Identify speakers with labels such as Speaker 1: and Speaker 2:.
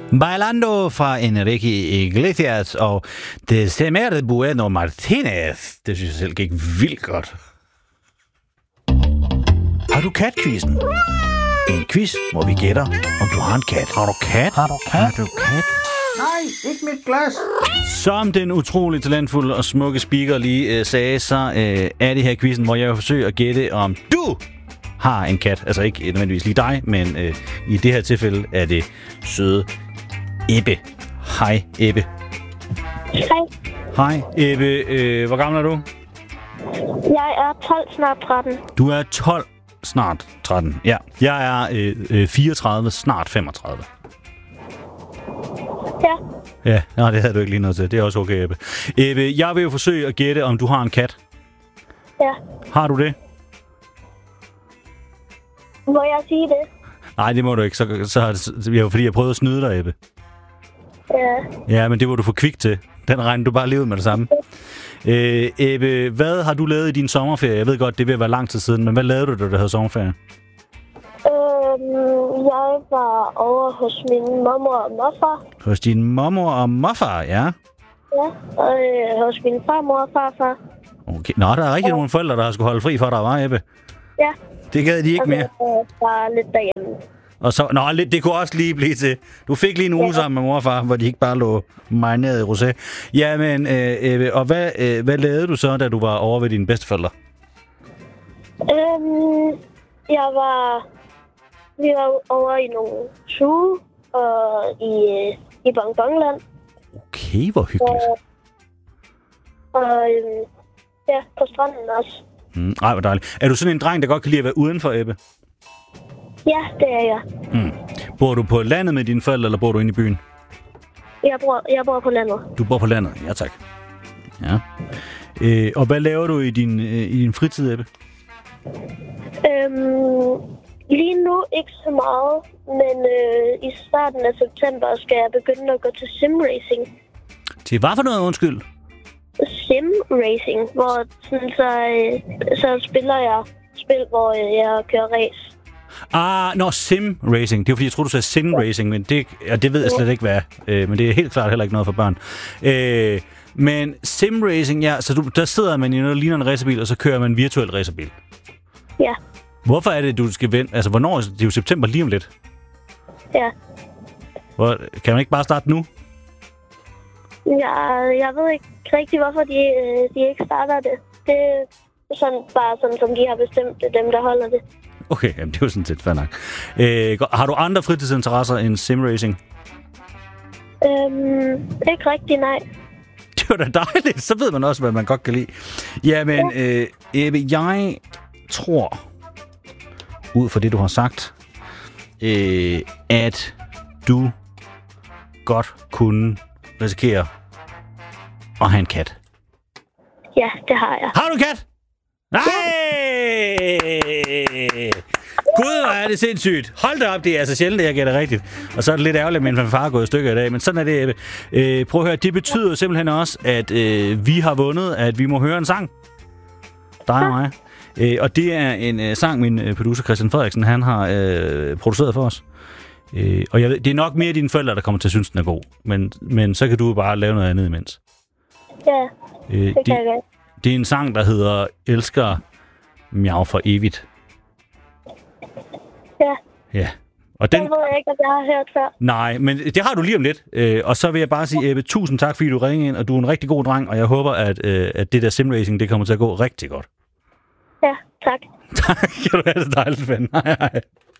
Speaker 1: Bailando fra Enrique Iglesias og Destemerde Bueno Martinez. Det synes jeg selv gik vildt godt. Har du kat-quizzen? En quiz, hvor vi gætter, om du har en kat. Har du kat? Har du kat? Har du kat?
Speaker 2: Nej, ikke mit glas.
Speaker 1: Som den utrolig talentfulde og smukke speaker lige sagde, så er det her quizzen, hvor jeg vil forsøge at gætte, om du har en kat. Altså ikke nødvendigvis lige dig, men i det her tilfælde er det søde Ebbe. Hej, Ebbe.
Speaker 3: Hej.
Speaker 1: Hej, Ebbe. Hvor gammel er du?
Speaker 3: Jeg er 12, snart 13.
Speaker 1: Du er 12, snart 13. Ja. Jeg er 34, snart 35.
Speaker 3: Ja.
Speaker 1: Ja, nej, det havde du ikke lige noget til. Det er også okay, Ebbe. Ebbe, jeg vil jo forsøge at gætte, om du har en kat.
Speaker 3: Ja.
Speaker 1: Har du det?
Speaker 3: Må jeg sige det?
Speaker 1: Nej, det må du ikke. Så er det jo fordi, jeg prøvede at snyde dig, Ebbe.
Speaker 3: Ja.
Speaker 1: Ja, men det var du for kvik til. Den regner du bare lige ud med det samme. Ebbe, hvad har du lavet i din sommerferie? Jeg ved godt, det vil være lang tid siden, men hvad lavede du, da du havde sommerferie?
Speaker 3: Jeg var over hos min mormor og morfar.
Speaker 1: Hos din mormor og morfar, ja?
Speaker 3: Ja, og hos min farmor og farfar.
Speaker 1: Okay. Nå, der er rigtig nogle forældre, der har skulle holde fri for dig, var, Ebbe?
Speaker 3: Ja.
Speaker 1: Det gad de ikke mere.
Speaker 3: Og bare lidt derhjemme.
Speaker 1: Og så, det kunne også lige blive til. Du fik lige en uge sammen med mor og far, hvor de ikke bare lå marineret i rosé. Jamen, Ebbe, og hvad lavede du så, da du var over ved dine bedsteforældre?
Speaker 3: Vi var over i nogle suge og i Bongbongland.
Speaker 1: Okay, hvor hyggeligt.
Speaker 3: Og ja, på stranden også.
Speaker 1: Ej, hvor dejligt. Er du sådan en dreng, der godt kan lide at være udenfor, Ebbe?
Speaker 3: Ja, det er jeg.
Speaker 1: Bor du på landet med dine forældre, eller bor du inde i byen?
Speaker 3: Jeg bor på landet.
Speaker 1: Du bor på landet, ja tak. Ja. Og hvad laver du i din fritid, Ebbe?
Speaker 3: Lige nu ikke så meget, men i starten af september skal jeg begynde at gå til simracing.
Speaker 1: Til hvad for noget, undskyld?
Speaker 3: Simracing, hvor sådan, så spiller jeg spil, hvor jeg kører race.
Speaker 1: Sim racing. Det er fordi, jeg troede, du sagde sin racing, men det ved jeg slet ikke, hvad er. Men det er helt klart heller ikke noget for børn. Men sim racing, ja, så der sidder man i noget, der ligner en racerbil, og så kører man en virtuel racerbil.
Speaker 3: Ja.
Speaker 1: Hvorfor er det, du skal vente? Altså, hvornår? Det er jo september lige om lidt.
Speaker 3: Ja.
Speaker 1: Kan man ikke bare starte nu?
Speaker 3: Jeg ved ikke rigtig, hvorfor de ikke starter det. Det er bare sådan, som de har bestemt, det dem, der holder det.
Speaker 1: Okay, jamen det er jo sådan set fair nok. Har du andre fritidsinteresser end simracing?
Speaker 3: Ikke rigtig, nej.
Speaker 1: Det var da dejligt. Så ved man også, hvad man godt kan lide. Jamen, Ebbe, jeg tror, ud fra det, du har sagt, at du godt kunne risikere at have en kat.
Speaker 3: Ja, det har jeg.
Speaker 1: Har du en kat? Nej! Gud, hvor er det sindssygt. Hold da op, det er altså sjældent, at jeg gætter rigtigt. Og så er det lidt ærgerligt, at min far er gået i stykker i dag. Men sådan er det, Ebbe. Prøv at høre, det betyder simpelthen også, at vi har vundet, at vi må høre en sang. Dig og mig. Og det er en sang, min producer Christian Frederiksen, han har produceret for os. Og jeg ved, det er nok mere dine forældre, der kommer til at synes, den er god. Men så kan du bare lave noget andet imens.
Speaker 3: Ja, det kan jeg godt.
Speaker 1: Det er en sang, der hedder Elsker Miau for evigt.
Speaker 3: Ja.
Speaker 1: Ja. Og den
Speaker 3: ved jeg ikke, at jeg har hørt før.
Speaker 1: Nej, men det har du lige om lidt. Og så vil jeg bare sige, Ebbe, tusind tak, fordi du ringede ind, og du er en rigtig god dreng, og jeg håber, at det der simracing, det kommer til at gå rigtig godt.
Speaker 3: Ja, tak.
Speaker 1: Tak, kan du have det dejligt, ven. Hej, hej.